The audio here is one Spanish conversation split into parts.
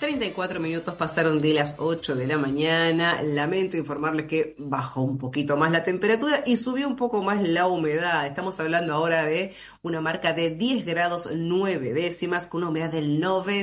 34 minutos pasaron de las 8 de la mañana. Lamento informarles que bajó un poquito más la temperatura y subió un poco más la humedad. Estamos hablando ahora de una marca de 10 grados 9 décimas con una humedad del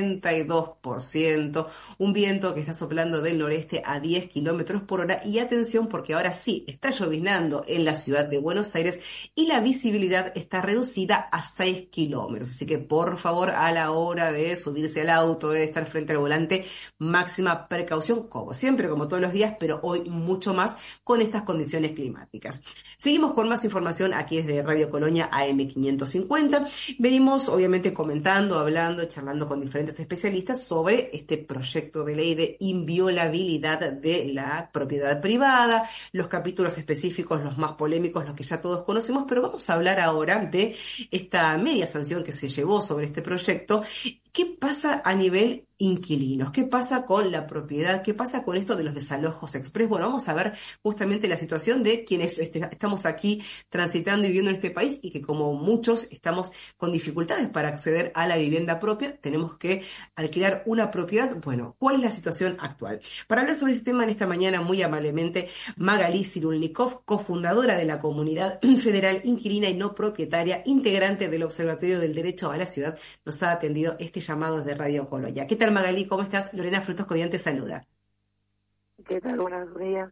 92%. Un viento que está soplando del noreste a 10 kilómetros por hora. Y atención porque ahora sí, está lloviznando en la ciudad de Buenos Aires y la visibilidad está reducida a 6 kilómetros. Así que por favor, a la hora de subirse al auto, de estar frente al volante, máxima precaución, como siempre, como todos los días, pero hoy mucho más con estas condiciones climáticas. Seguimos con más información aquí desde Radio Colonia AM550. Venimos obviamente comentando, hablando, charlando con diferentes especialistas sobre este proyecto de ley de inviolabilidad de la propiedad privada, los capítulos específicos, los más polémicos, los que ya todos conocemos, pero vamos a hablar ahora de esta media sanción que se llevó sobre este proyecto. ¿Qué pasa a nivel inquilinos? ¿Qué pasa con la propiedad? ¿Qué pasa con esto de los desalojos express? Bueno, vamos a ver justamente la situación de quienes estamos aquí transitando y viviendo en este país y que como muchos estamos con dificultades para acceder a la vivienda propia, tenemos que alquilar una propiedad. Bueno, ¿cuál es la situación actual? Para hablar sobre este tema en esta mañana, muy amablemente, Magalí Cirulnikov, cofundadora de la Comunidad Federal Inquilina y No Propietaria, integrante del Observatorio del Derecho a la Ciudad, nos ha atendido este llamado desde Radio Colonia. ¿Qué tal, Magalí? ¿Cómo estás? Lorena Frutos Codian te saluda. ¿Qué tal? Buenos días.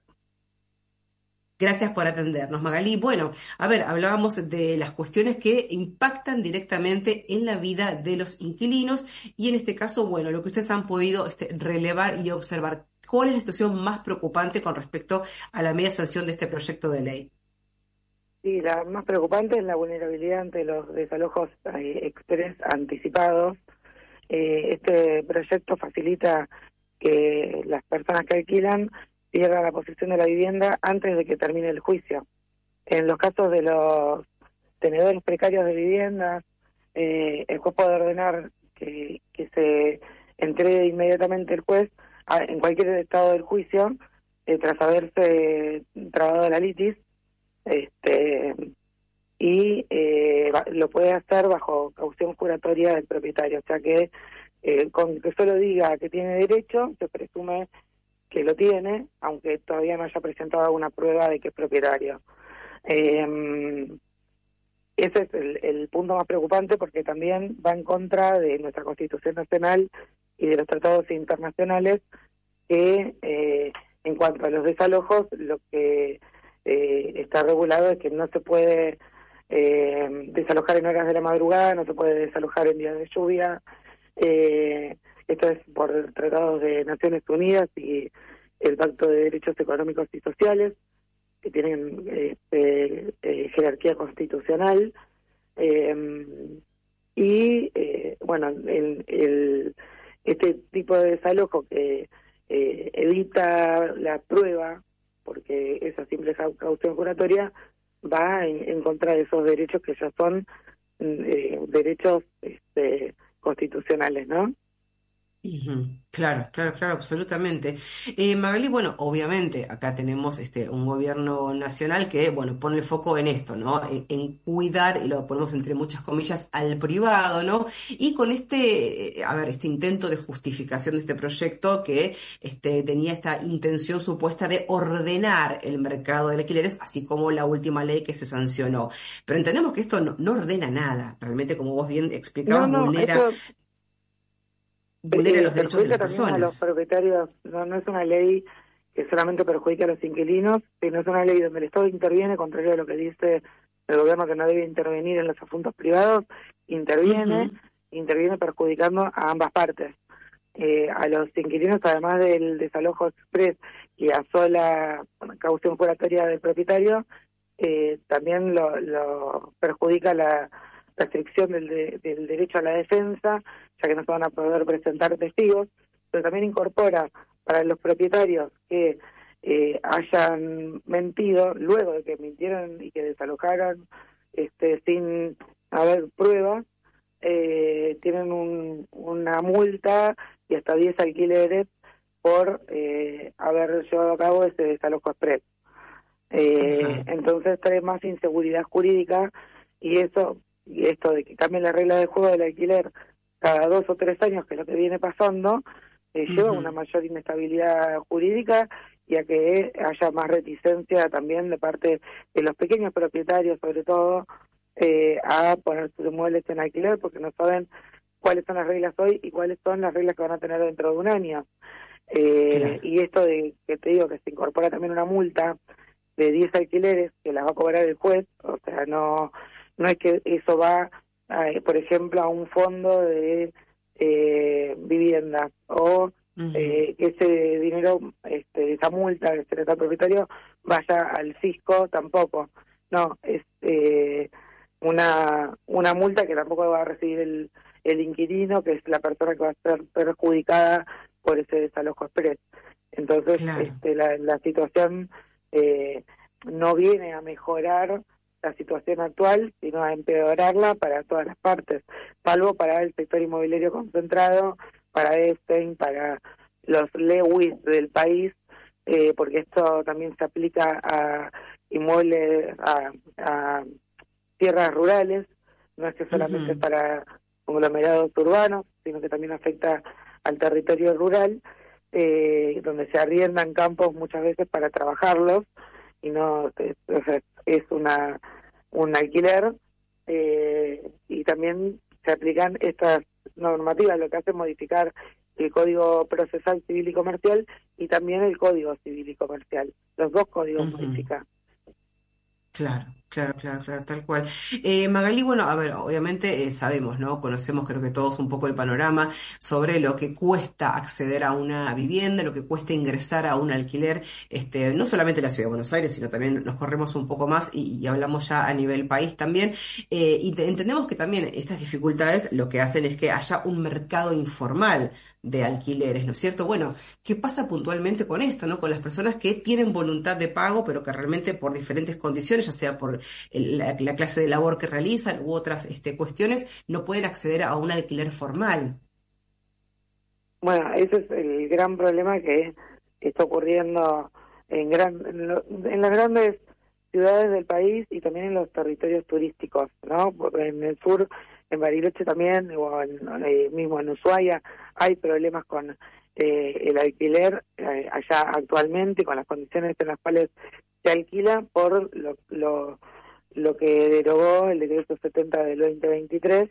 Gracias por atendernos, Magalí. Bueno, a ver, hablábamos de las cuestiones que impactan directamente en la vida de los inquilinos y en este caso, bueno, lo que ustedes han podido relevar y observar. ¿Cuál es la situación más preocupante con respecto a la media sanción de este proyecto de ley? Sí, la más preocupante es la vulnerabilidad ante los desalojos express anticipados. Este proyecto facilita que las personas que alquilan pierdan la posesión de la vivienda antes de que termine el juicio. En los casos de los tenedores precarios de viviendas, el juez puede ordenar que se entregue inmediatamente el juez en cualquier estado del juicio, tras haberse trabado la litis, este, lo puede hacer bajo caución juratoria del propietario, o sea que con que solo diga que tiene derecho, se presume que lo tiene, aunque todavía no haya presentado alguna prueba de que es propietario. Eh, Ese es el punto más preocupante porque también va en contra de nuestra Constitución Nacional y de los tratados internacionales que en cuanto a los desalojos, lo que está regulado es que no se puede desalojar en horas de la madrugada, no se puede desalojar en días de lluvia. Esto es por tratados de Naciones Unidas y el Pacto de Derechos Económicos y Sociales, que tienen jerarquía constitucional. Bueno, este tipo de desalojo que evita la prueba, porque esa simple caución juratoria va en contra de esos derechos que ya son derechos constitucionales, ¿no? Ujú. Claro, claro, claro, absolutamente. Magali, bueno, obviamente acá tenemos un gobierno nacional que, bueno, pone el foco en esto, ¿no? En cuidar, y lo ponemos entre muchas comillas, al privado, ¿no? Y con a ver, este intento de justificación de este proyecto que tenía esta intención supuesta de ordenar el mercado de alquileres, así como la última ley que se sancionó. Pero entendemos que esto no ordena nada, realmente, como vos bien No, explicabas, no, esto vulnera los derechos de perjudica las también a los personas. propietarios. No, no es una ley que solamente perjudica a los inquilinos, sino es una ley donde el Estado interviene, contrario a lo que dice el gobierno, que no debe intervenir en los asuntos privados. interviene, Ujú. interviene perjudicando a ambas partes. A los inquilinos, además del desalojo express y a sola caución juratoria del propietario, también lo perjudica la restricción del derecho a la defensa, ya que no se van a poder presentar testigos, pero también incorpora para los propietarios que hayan mentido, luego de que mintieron y que desalojaron sin haber pruebas, tienen una multa y hasta 10 alquileres por haber llevado a cabo ese desalojo express. Ajá. Entonces trae más inseguridad jurídica y esto de que cambien la regla de juego del alquiler cada 2 o 3 años, que es lo que viene pasando, lleva a una mayor inestabilidad jurídica y a que haya más reticencia también de parte de los pequeños propietarios, sobre todo, a poner sus inmuebles en alquiler porque no saben cuáles son las reglas hoy y cuáles son las reglas que van a tener dentro de un año. Claro. Y esto de que te digo que se incorpora también una multa de 10 alquileres que las va a cobrar el juez, o sea, no es que eso va, por ejemplo, a un fondo de vivienda o Ujú. que ese dinero, esa multa que se le da al propietario vaya al fisco tampoco. No, es una multa que tampoco va a recibir el inquilino, que es la persona que va a ser perjudicada por ese desalojo express. Entonces, Claro. la situación no viene a mejorar la situación actual, sino a empeorarla para todas las partes, salvo para el sector inmobiliario concentrado, para Epstein, para los Lewis del país, porque esto también se aplica a inmuebles, a tierras rurales, no es que solamente es Ujú. para conglomerados urbanos, sino que también afecta al territorio rural, donde se arriendan campos muchas veces para trabajarlos y no o sea, es un alquiler, y también se aplican estas normativas, lo que hace es modificar el Código Procesal Civil y Comercial y también el Código Civil y Comercial. Los dos códigos Ujú. modifican. Claro, claro, claro, claro, tal cual. Magalí, bueno, a ver, obviamente sabemos, ¿no? Conocemos, creo que todos, un poco el panorama sobre lo que cuesta acceder a una vivienda, lo que cuesta ingresar a un alquiler, no solamente en la Ciudad de Buenos Aires, sino también nos corremos un poco más y hablamos ya a nivel país también. Entendemos que también estas dificultades lo que hacen es que haya un mercado informal de alquileres, ¿no es cierto? Bueno, ¿qué pasa puntualmente con esto, ¿no? Con las personas que tienen voluntad de pago, pero que realmente por diferentes condiciones, ya sea por la clase de labor que realizan u otras cuestiones, no pueden acceder a un alquiler formal. Bueno, ese es el gran problema que está ocurriendo en las grandes ciudades del país y también en los territorios turísticos, ¿no? Porque en el sur, en Bariloche también, o mismo en Ushuaia, hay problemas con el alquiler allá actualmente, con las condiciones en las cuales se alquila por lo que derogó el decreto 70 del 2023,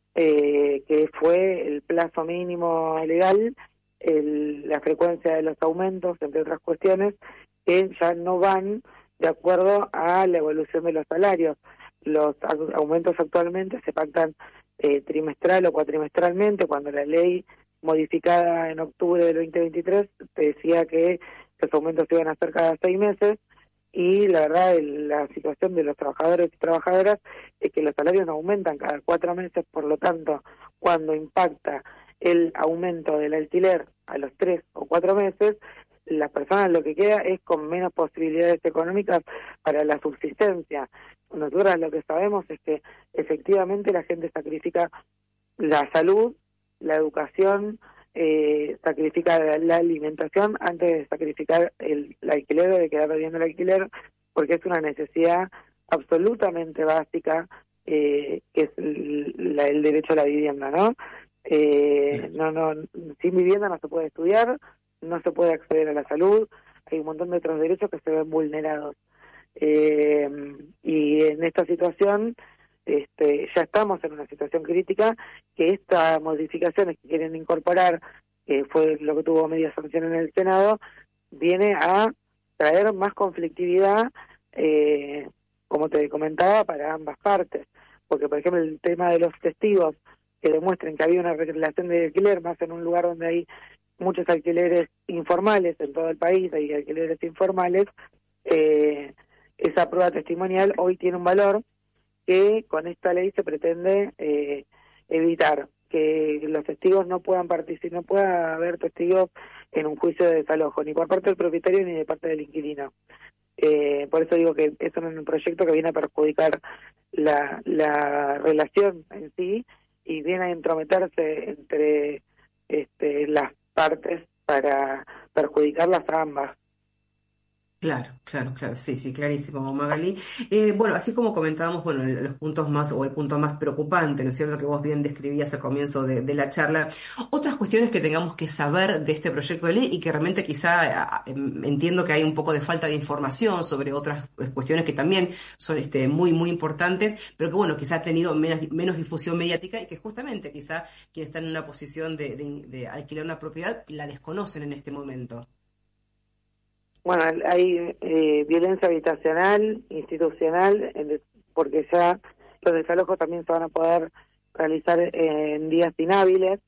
que fue el plazo mínimo legal, la frecuencia de los aumentos, entre otras cuestiones, que ya no van de acuerdo a la evolución de los salarios. Los aumentos actualmente se pactan trimestral o cuatrimestralmente, cuando la ley modificada en octubre del 2023 te decía que los aumentos se iban a hacer cada 6 meses, y la verdad la situación de los trabajadores y trabajadoras es que los salarios no aumentan cada 4 meses, por lo tanto, cuando impacta el aumento del alquiler a los 3 o 4 meses, las personas lo que queda es con menos posibilidades económicas para la subsistencia. Nosotras lo que sabemos es que efectivamente la gente sacrifica la salud, la educación, sacrifica la alimentación antes de sacrificar el alquiler o de quedar viviendo el alquiler, porque es una necesidad absolutamente básica, que es el derecho a la vivienda, ¿no? No, sin vivienda no se puede estudiar, no se puede acceder a la salud, hay un montón de otros derechos que se ven vulnerados. Eh, y en esta situación, ya estamos en una situación crítica, que estas modificaciones que quieren incorporar, que fue lo que tuvo media sanción en el Senado, viene a traer más conflictividad, como te comentaba, para ambas partes. Porque, por ejemplo, el tema de los testigos que demuestren que había una relación de alquiler, más en un lugar donde hay muchos alquileres informales en todo el país, hay alquileres informales, eh, esa prueba testimonial hoy tiene un valor que con esta ley se pretende evitar, que los testigos no puedan participar, no pueda haber testigos en un juicio de desalojo, ni por parte del propietario ni de parte del inquilino. Por eso digo que es un proyecto que viene a perjudicar la relación en sí y viene a entrometerse entre las partes para perjudicarlas a ambas. Claro, claro, claro, sí, sí, clarísimo, Magali. Bueno, así como comentábamos, bueno, los puntos más o el punto más preocupante, ¿no es cierto?, que vos bien describías al comienzo de la charla, otras cuestiones que tengamos que saber de este proyecto de ley y que realmente quizá entiendo que hay un poco de falta de información sobre otras cuestiones que también son muy, muy importantes, pero que bueno, quizá ha tenido menos difusión mediática y que justamente quizá quienes están en una posición de alquilar una propiedad la desconocen en este momento. Bueno, hay violencia habitacional, institucional, porque ya los desalojos también se van a poder realizar en días inhábiles,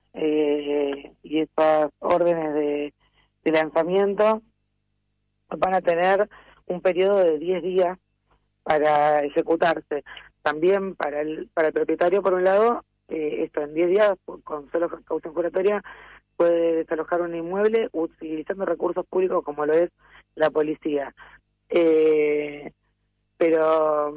y estas órdenes de lanzamiento van a tener un periodo de 10 días para ejecutarse. También para el propietario, por un lado, esto en 10 días, con solo caución juratoria, puede desalojar un inmueble utilizando recursos públicos como lo es la policía. Pero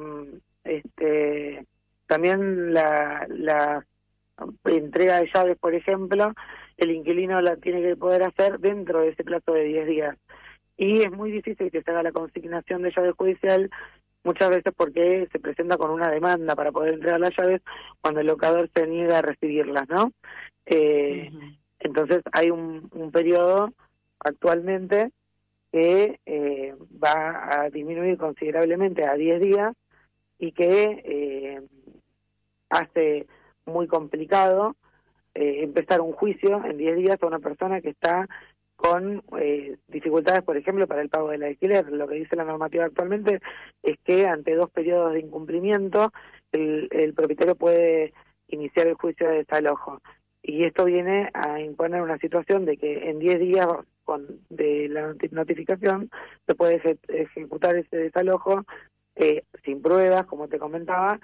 también la entrega de llaves, por ejemplo, el inquilino la tiene que poder hacer dentro de ese plazo de 10 días. Y es muy difícil que se haga la consignación de llave judicial, muchas veces porque se presenta con una demanda para poder entregar las llaves cuando el locador se niega a recibirlas, ¿no? Ujú. Entonces hay un periodo actualmente que va a disminuir considerablemente a 10 días y que hace muy complicado empezar un juicio en 10 días a una persona que está con dificultades, por ejemplo, para el pago del alquiler. Lo que dice la normativa actualmente es que ante 2 periodos de incumplimiento el propietario puede iniciar el juicio de desalojo. Y esto viene a imponer una situación de que en 10 días de la notificación se puede ejecutar ese desalojo sin pruebas, como te comentaba,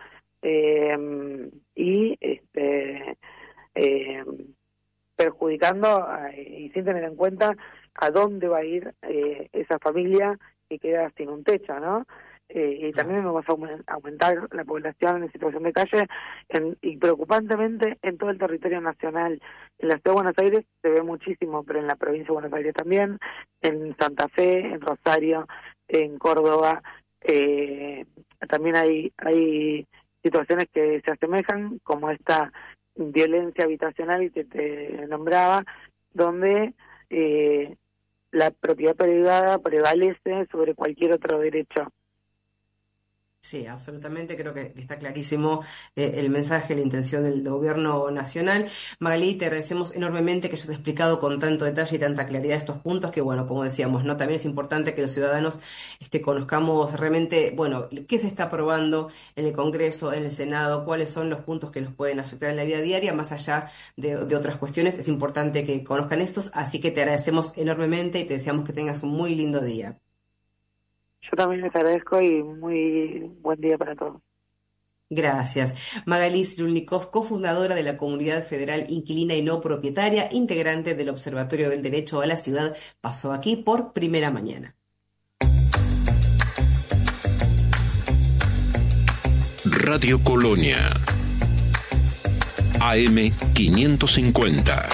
y eh, perjudicando y sin tener en cuenta a dónde va a ir esa familia que queda sin un techo, ¿no? Y Claro. también vamos a aumentar la población en situación de calle y preocupantemente en todo el territorio nacional. En la ciudad de Buenos Aires se ve muchísimo, pero en la provincia de Buenos Aires también, en Santa Fe, en Rosario, en Córdoba, también hay situaciones que se asemejan, como esta violencia habitacional que te nombraba, donde la propiedad privada prevalece sobre cualquier otro derecho. Sí, absolutamente, creo que está clarísimo el mensaje, la intención del gobierno nacional. Magalí, te agradecemos enormemente que hayas explicado con tanto detalle y tanta claridad estos puntos, que bueno, como decíamos, ¿no? También es importante que los ciudadanos conozcamos realmente, bueno, qué se está aprobando en el Congreso, en el Senado, cuáles son los puntos que nos pueden afectar en la vida diaria, más allá de otras cuestiones. Es importante que conozcan estos, así que te agradecemos enormemente y te deseamos que tengas un muy lindo día. Yo también les agradezco y muy buen día para todos. Gracias. Magalí Sirulnikov, cofundadora de la Comunidad Federal Inquilina y No Propietaria, integrante del Observatorio del Derecho a la Ciudad, pasó aquí por Primera Mañana. Radio Colonia, AM 550.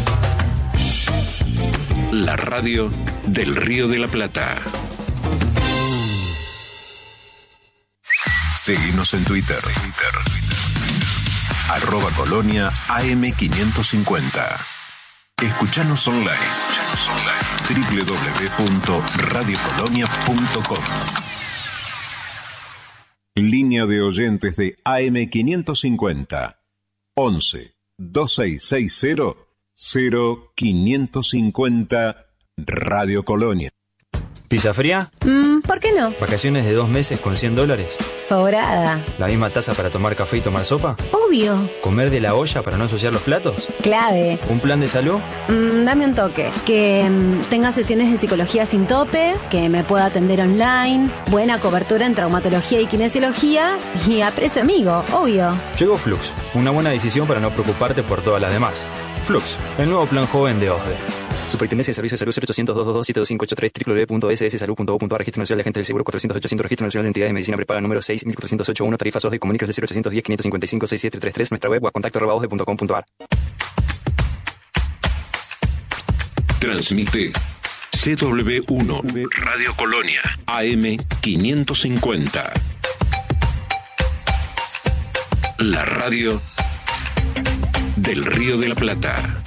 La radio del Río de la Plata. Seguinos en Twitter. @Colonia AM550. Escuchanos online. www.radiocolonia.com. Línea de oyentes de AM550. 11 2660 0550 Radio Colonia. ¿Pizza fría? ¿Por qué no? ¿Vacaciones de 2 meses con $100? Sobrada. ¿La misma taza para tomar café y tomar sopa? Obvio. ¿Comer de la olla para no ensuciar los platos? Clave. ¿Un plan de salud? Dame un toque. Que tenga sesiones de psicología sin tope, que me pueda atender online, buena cobertura en traumatología y kinesiología y a precio amigo, obvio. Llegó Flux, una buena decisión para no preocuparte por todas las demás. Flux, el nuevo plan joven de OSDE. Superintendencia de Servicios de Salud 0800-222-7583 www.sssalud.gov.ar. Registro Nacional de Agentes del Seguro 400-800. Registro Nacional de Entidades de Medicina Prepaga número 6.408.1. Tarifas OSDE. Comuníquese de 0810-555-6733. Nuestra web o a contacto@osde.com.ar. Transmite CW1 Radio Colonia AM 550. La radio del Río de la Plata.